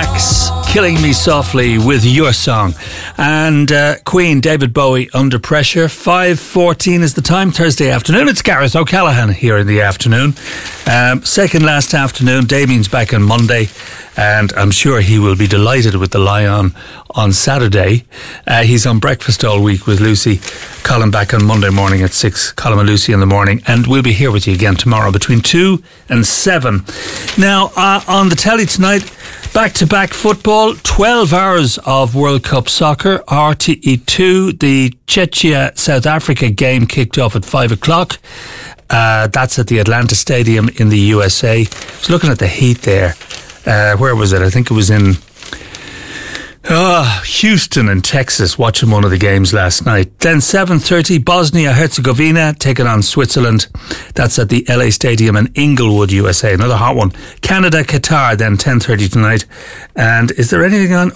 Max, Killing Me Softly with Your Song. And Queen, David Bowie, Under Pressure. 5:14 is the time, Thursday afternoon. It's Gareth O'Callaghan here in the afternoon. Second last afternoon. Damien's back on Monday, and I'm sure he will be delighted with the lie-on on Saturday. He's on breakfast all week with Lucy. Colin back on Monday morning at 6. Colin and Lucy in the morning. And we'll be here with you again tomorrow between 2 and 7. Now, on the telly tonight, back-to-back football, 12 hours of World Cup soccer, RTE2. The Czechia South Africa game kicked off at 5 o'clock. That's at the Atlanta Stadium in the USA. I was looking at the heat there. Where was it? I think it was in Houston in Texas, watching one of the games last night. Then 7:30, Bosnia-Herzegovina taking on Switzerland. That's at the LA Stadium in Inglewood, USA. Another hot one. Canada-Qatar, then 10:30 tonight. And is there anything on?